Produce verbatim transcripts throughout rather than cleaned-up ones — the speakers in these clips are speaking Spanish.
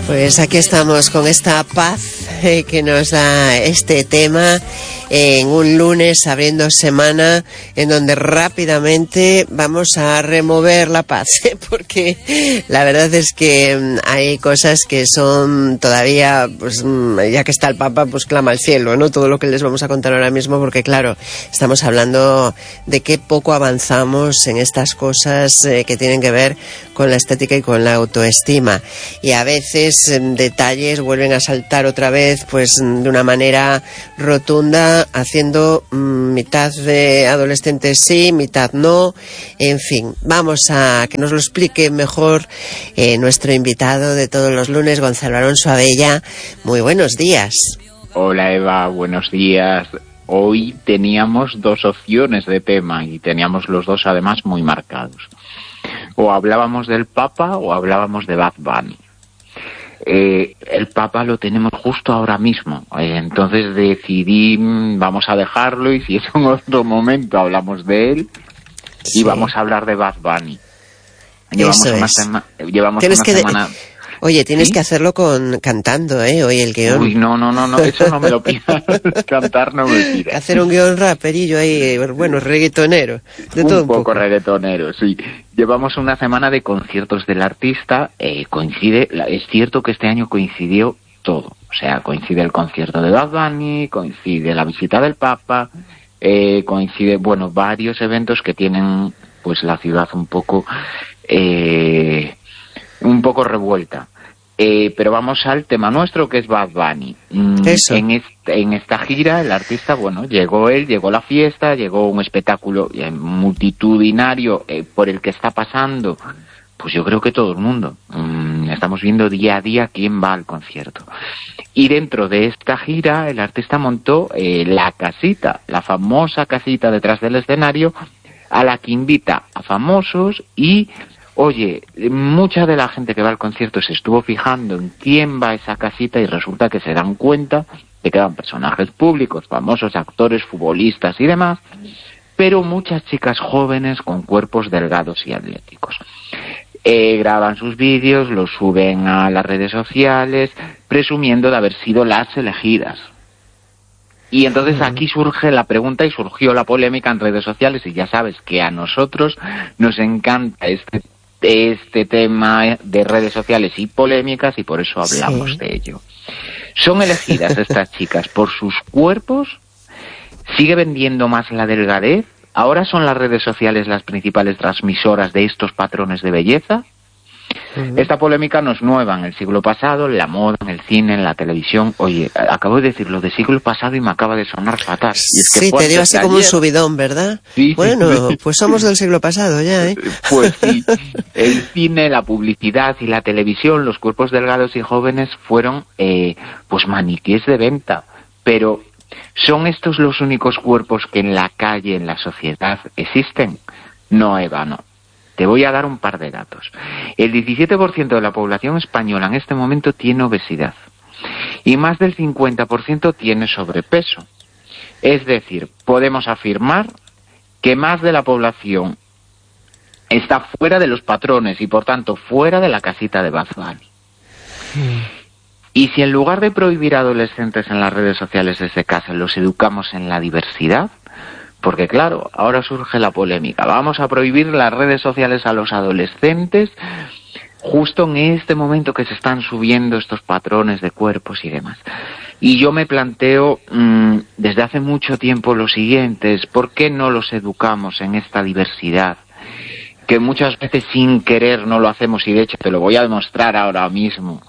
Pues aquí estamos con esta paz eh, que nos da este tema en un lunes abriendo semana en donde rápidamente vamos a remover la paz, ¿eh? Porque la verdad es que hay cosas que son todavía, pues ya que está el Papa, pues clama al cielo, ¿no? Todo lo que les vamos a contar ahora mismo, porque claro, estamos hablando de qué poco avanzamos en estas cosas eh, que tienen que ver con la estética y con la autoestima, y a veces eh, detalles vuelven a saltar otra vez pues de una manera rotunda, haciendo mmm, mitad de adolescentes sí, mitad no, en fin. Vamos a que nos lo explique mejor eh, nuestro invitado de todos los lunes, Gonzalo Alonso Abella. Muy buenos días. Hola Eva, buenos días. Hoy teníamos dos opciones de tema y teníamos los dos además muy marcados. O hablábamos del Papa o hablábamos de Bad Bunny. Eh, el Papa lo tenemos justo ahora mismo, eh, entonces decidí, vamos a dejarlo, y si es en otro momento hablamos de él, sí. Y vamos a hablar de Bad Bunny. Llevamos Eso una, es. sema llevamos Tienes una que semana... De... Oye, tienes ¿Sí? que hacerlo con cantando, ¿eh? Hoy el guión. Uy, no, no, no, no, eso no me lo pidas. Cantar no me pidas. Hacer un guión raperillo ahí, bueno, reggaetonero. De un todo un poco. poco reggaetonero, sí. Llevamos una semana de conciertos del artista. Eh, coincide, es cierto que este año coincidió todo. O sea, coincide el concierto de Bad Bunny, coincide la visita del Papa, eh, coincide, bueno, varios eventos que tienen, pues, la ciudad un poco... Eh, un poco revuelta. Eh, pero vamos al tema nuestro, que es Bad Bunny. Mm, Eso. En, este, en esta gira, el artista, bueno, llegó él, llegó la fiesta, llegó un espectáculo eh, multitudinario eh, por el que está pasando, pues yo creo que todo el mundo. Mm, estamos viendo día a día quién va al concierto. Y dentro de esta gira, el artista montó eh, la casita, la famosa casita detrás del escenario, a la que invita a famosos y... Oye, mucha de la gente que va al concierto se estuvo fijando en quién va a esa casita y resulta que se dan cuenta de que van personajes públicos, famosos, actores, futbolistas y demás, pero muchas chicas jóvenes con cuerpos delgados y atléticos. Eh, graban sus vídeos, los suben a las redes sociales, presumiendo de haber sido las elegidas. Y entonces aquí surge la pregunta y surgió la polémica en redes sociales, y ya sabes que a nosotros nos encanta este este tema de redes sociales y polémicas, y por eso hablamos sí. de ello. ¿Son elegidas estas chicas por sus cuerpos? ¿Sigue vendiendo más la delgadez? ¿Ahora son las redes sociales las principales transmisoras de estos patrones de belleza? Uh-huh. Esta polémica no es nueva. En el siglo pasado, en la moda, en el cine, en la televisión. Oye, acabo de decir lo de siglo pasado y me acaba de sonar fatal. Y es que sí, te dio así como ayer... un subidón, ¿verdad? Sí, bueno, sí. Pues somos del siglo pasado ya, ¿eh? Pues sí, el cine, la publicidad y la televisión, los cuerpos delgados y jóvenes fueron, eh, pues maniquíes de venta. Pero, ¿son estos los únicos cuerpos que en la calle, en la sociedad, existen? No, Eva, no. Te voy a dar un par de datos. El diecisiete por ciento de la población española en este momento tiene obesidad y más del cincuenta por ciento tiene sobrepeso. Es decir, podemos afirmar que más de la población está fuera de los patrones y por tanto fuera de la casita de Bad Bunny. Mm. Y si en lugar de prohibir a adolescentes en las redes sociales desde casa los educamos en la diversidad, porque claro, ahora surge la polémica. Vamos a prohibir las redes sociales a los adolescentes justo en este momento que se están subiendo estos patrones de cuerpos y demás. Y yo me planteo mmm, desde hace mucho tiempo lo siguiente, es ¿por qué no los educamos en esta diversidad? Que muchas veces sin querer no lo hacemos, y de hecho te lo voy a demostrar ahora mismo.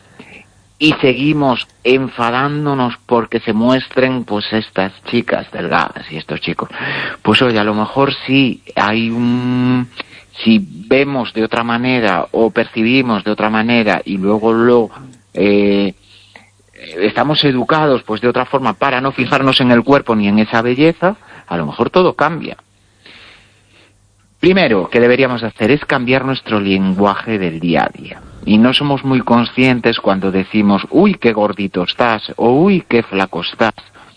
Y seguimos enfadándonos porque se muestren pues estas chicas delgadas y estos chicos. Pues oye, a lo mejor sí hay un... Si vemos de otra manera o percibimos de otra manera y luego lo... Eh, estamos educados pues de otra forma para no fijarnos en el cuerpo ni en esa belleza, a lo mejor todo cambia. Primero, que deberíamos hacer es cambiar nuestro lenguaje del día a día. Y no somos muy conscientes cuando decimos, uy, qué gordito estás, o uy, qué flaco estás.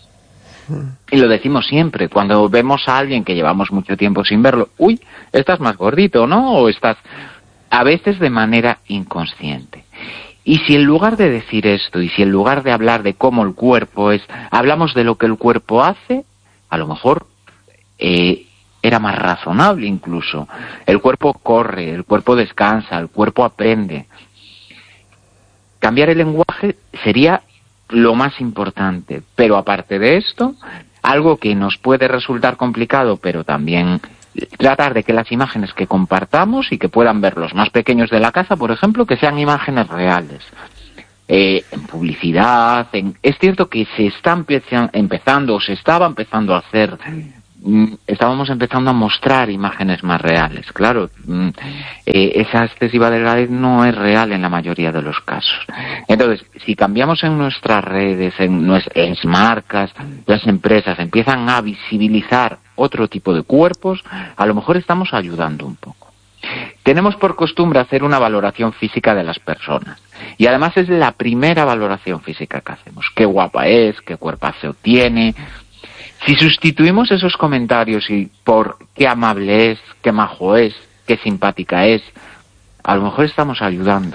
Y lo decimos siempre, cuando vemos a alguien que llevamos mucho tiempo sin verlo, uy, estás más gordito, ¿no? O estás, a veces de manera inconsciente. Y si en lugar de decir esto, y si en lugar de hablar de cómo el cuerpo es, hablamos de lo que el cuerpo hace, a lo mejor eh, era más razonable incluso. El cuerpo corre, el cuerpo descansa, el cuerpo aprende. Cambiar el lenguaje sería lo más importante, pero aparte de esto, algo que nos puede resultar complicado, pero también tratar de que las imágenes que compartamos y que puedan ver los más pequeños de la casa, por ejemplo, que sean imágenes reales. Eh, en publicidad, en... es cierto que se está empeza... empezando, o se estaba empezando a hacer, mm, estábamos empezando a mostrar imágenes más reales. Claro, mm, eh, esa excesiva delgadez no es real en la mayoría de los casos. Entonces, si cambiamos en nuestras redes, en nuestras marcas, las empresas empiezan a visibilizar otro tipo de cuerpos, a lo mejor estamos ayudando un poco. Tenemos por costumbre hacer una valoración física de las personas. Y además es la primera valoración física que hacemos. Qué guapa es, qué cuerpazo tiene. Si sustituimos esos comentarios y por qué amable es, qué majo es, qué simpática es, a lo mejor estamos ayudando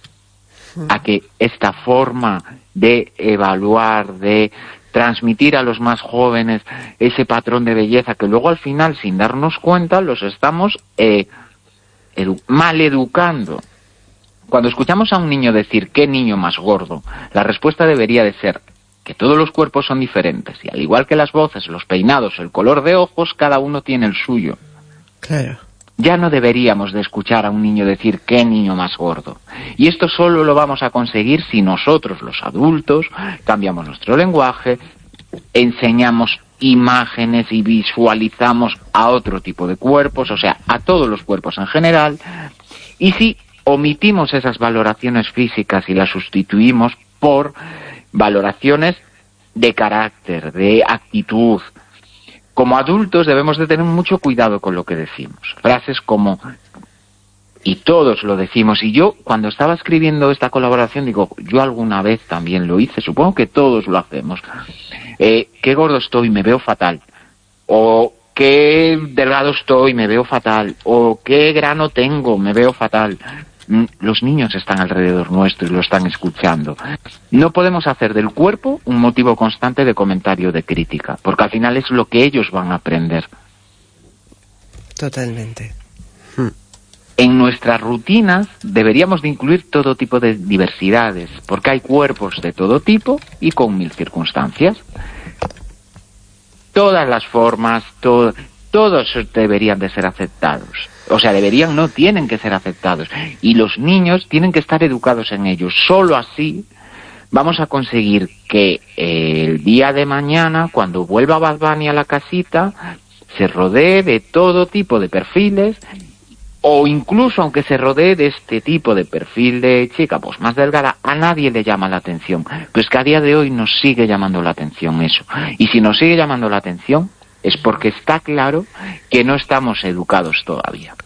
a que esta forma de evaluar, de transmitir a los más jóvenes ese patrón de belleza que luego al final, sin darnos cuenta, los estamos eh, edu- mal educando. Cuando escuchamos a un niño decir ¿qué niño más gordo?, la respuesta debería de ser que todos los cuerpos son diferentes y al igual que las voces, los peinados, el color de ojos, cada uno tiene el suyo. Claro. Ya no deberíamos de escuchar a un niño decir ¿qué niño más gordo? Y esto solo lo vamos a conseguir si nosotros, los adultos, cambiamos nuestro lenguaje, enseñamos imágenes y visualizamos a otro tipo de cuerpos, o sea, a todos los cuerpos en general, y si omitimos esas valoraciones físicas y las sustituimos por valoraciones de carácter, de actitud. Como adultos debemos de tener mucho cuidado con lo que decimos. Frases como, y todos lo decimos, y yo cuando estaba escribiendo esta colaboración digo, yo alguna vez también lo hice, supongo que todos lo hacemos. Eh, qué gordo estoy, me veo fatal. O qué delgado estoy, me veo fatal. O qué grano tengo, me veo fatal. Los niños están alrededor nuestro y lo están escuchando. No podemos hacer del cuerpo un motivo constante de comentario, de crítica, porque al final es lo que ellos van a aprender. Totalmente. Hmm. En nuestras rutinas deberíamos de incluir todo tipo de diversidades, porque hay cuerpos de todo tipo y con mil circunstancias. Todas las formas, to- todos deberían de ser aceptados. O sea, deberían, no tienen que ser aceptados. Y los niños tienen que estar educados en ellos. Solo así vamos a conseguir que eh, el día de mañana, cuando vuelva Bad Bunny a la casita, se rodee de todo tipo de perfiles, o incluso aunque se rodee de este tipo de perfil de chica pues más delgada, a nadie le llama la atención. Pues que a día de hoy nos sigue llamando la atención eso. Y si nos sigue llamando la atención, es porque está claro que no estamos educados todavía.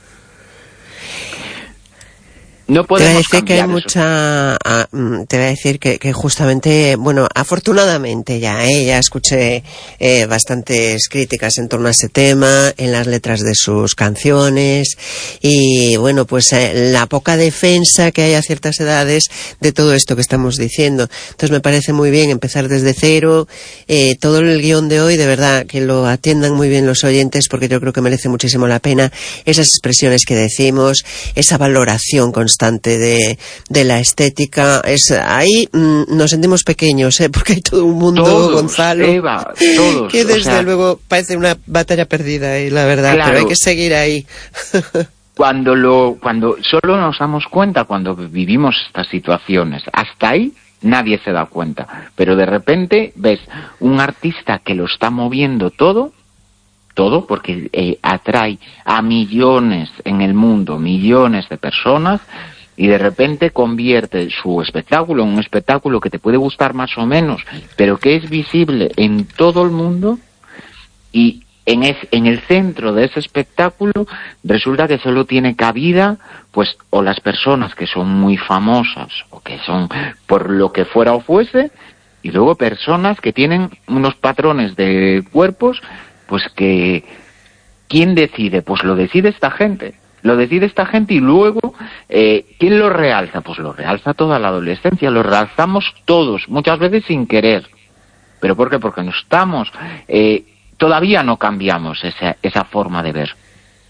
No podemos te voy a decir que hay eso. mucha ah, te voy a decir que, que justamente, bueno, afortunadamente ya eh, ya escuché eh, bastantes críticas en torno a ese tema en las letras de sus canciones y bueno, pues eh, la poca defensa que hay a ciertas edades de todo esto que estamos diciendo. Entonces me parece muy bien empezar desde cero, eh, todo el guión de hoy, de verdad que lo atiendan muy bien los oyentes, porque yo creo que merece muchísimo la pena esas expresiones que decimos, esa valoración constante De, de la estética. Es ahí mmm, nos sentimos pequeños, ¿eh? Porque hay todo un mundo, todos, Gonzalo, Eva, todos, que desde o sea, luego parece una batalla perdida, y la verdad, claro, pero hay que seguir ahí. cuando lo cuando solo nos damos cuenta cuando vivimos estas situaciones, hasta ahí nadie se da cuenta, pero de repente ves un artista que lo está moviendo todo todo porque eh, atrae a millones en el mundo, millones de personas, y de repente convierte su espectáculo en un espectáculo que te puede gustar más o menos, pero que es visible en todo el mundo, y en, es, en el centro de ese espectáculo resulta que solo tiene cabida pues o las personas que son muy famosas o que son por lo que fuera o fuese, y luego personas que tienen unos patrones de cuerpos pues que, ¿quién decide? Pues lo decide esta gente. Lo decide esta gente y luego, eh, ¿quién lo realza? Pues lo realza toda la adolescencia, lo realzamos todos, muchas veces sin querer. ¿Pero por qué? Porque no estamos, eh, todavía no cambiamos esa, esa forma de ver.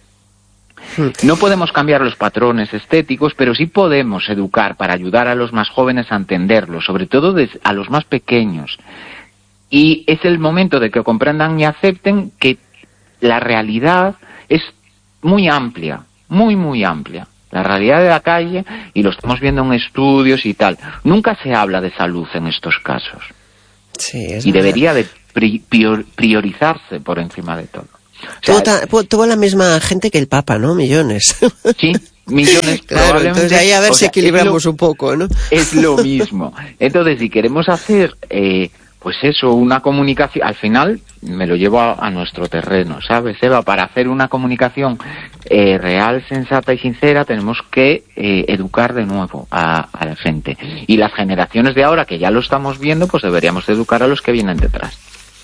No podemos cambiar los patrones estéticos, pero sí podemos educar para ayudar a los más jóvenes a entenderlo, sobre todo a los más pequeños. Y es el momento de que comprendan y acepten que la realidad es muy amplia, muy, muy amplia. La realidad de la calle, y lo estamos viendo en estudios y tal, nunca se habla de salud en estos casos. Sí, es y verdad. Debería de prior, priorizarse por encima de todo. O sea, tuvo, ta, tuvo la misma gente que el Papa, ¿no? Millones. Sí, millones. Claro, entonces ahí a ver si sea, equilibramos lo, un poco, ¿no? Es lo mismo. Entonces, si queremos hacer, eh, pues eso, una comunicación, al final me lo llevo a, a nuestro terreno, ¿sabes, Eva? Para hacer una comunicación eh, real, sensata y sincera, tenemos que eh, educar de nuevo a, a la gente. Y las generaciones de ahora, que ya lo estamos viendo, pues deberíamos educar a los que vienen detrás.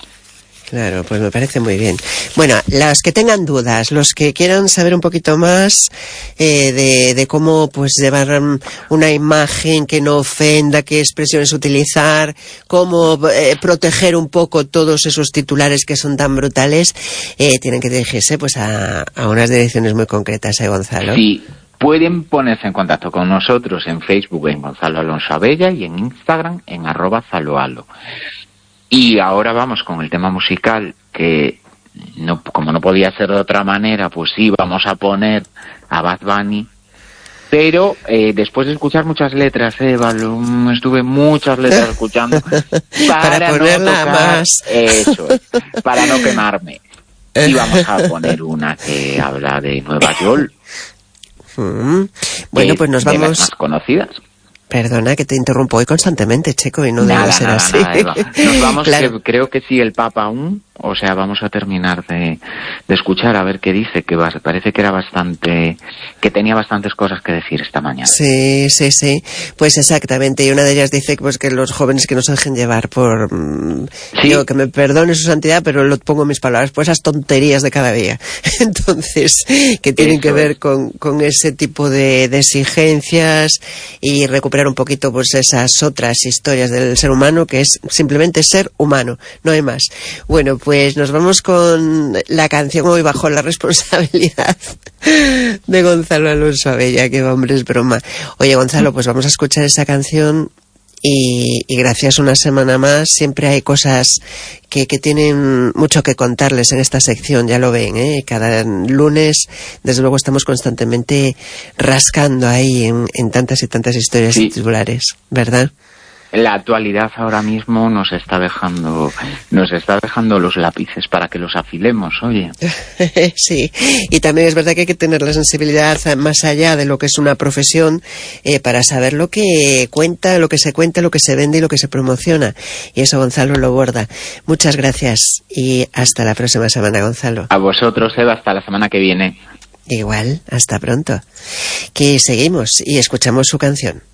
Claro, pues me parece muy bien. Bueno, los que tengan dudas, los que quieran saber un poquito más eh, de, de cómo pues llevar una imagen que no ofenda, qué expresiones utilizar, cómo eh, proteger un poco todos esos titulares que son tan brutales, eh, tienen que dirigirse pues a, a unas direcciones muy concretas, ¿eh, Gonzalo? Sí. Pueden ponerse en contacto con nosotros en Facebook en Gonzalo Alonso Abella y en Instagram en arroba zaloalo. Y ahora vamos con el tema musical, que no, como no podía ser de otra manera, pues sí, vamos a poner a Bad Bunny. Pero eh, después de escuchar muchas letras, Eva, lo, estuve muchas letras escuchando para, para ponerla no tocar, más. Eso es, para no quemarme. Y vamos a poner una que habla de Nueva York. Mm. Bueno, pues nos vamos... De las más conocidas. Perdona que te interrumpo hoy constantemente, Checo, y no nada, debe ser nada, así. Nada, Eva. Nos vamos, claro. que, creo que sí, el Papa aún, o sea, vamos a terminar de, de escuchar a ver qué dice, que va, parece que era bastante, que tenía bastantes cosas que decir esta mañana. Sí, sí, sí, pues exactamente, y una de ellas dice pues que los jóvenes que no se dejen llevar por, ¿sí? Digo, que me perdone su santidad, pero lo pongo en mis palabras, por esas tonterías de cada día. Entonces, que tienen Eso que ver es. con, con ese tipo de, de exigencias y recuperar un poquito pues esas otras historias del ser humano, que es simplemente ser humano, no hay más. Bueno, pues nos vamos con la canción hoy bajo la responsabilidad de Gonzalo Alonso Abella, que hombre, es broma. Oye, Gonzalo, pues vamos a escuchar esa canción y, y gracias una semana más. Siempre hay cosas que, que tienen mucho que contarles en esta sección, ya lo ven, ¿eh? Cada lunes, desde luego, estamos constantemente rascando ahí en, en tantas y tantas historias sí. titulares, ¿verdad? La actualidad ahora mismo nos está dejando nos está dejando los lápices para que los afilemos, oye. Sí, y también es verdad que hay que tener la sensibilidad más allá de lo que es una profesión eh, para saber lo que cuenta, lo que se cuenta, lo que se vende y lo que se promociona. Y eso Gonzalo lo borda. Muchas gracias y hasta la próxima semana, Gonzalo. A vosotros, Eva, hasta la semana que viene. Igual, hasta pronto. Que seguimos y escuchamos su canción.